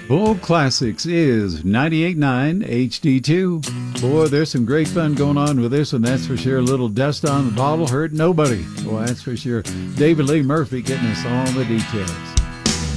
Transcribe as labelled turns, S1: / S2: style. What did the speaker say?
S1: Bold Classics is 98.9 HD2. Boy, there's some great fun going on with this one, that's for sure. A little dust on the bottle hurt nobody. Well, that's for sure. David Lee Murphy getting us all the details.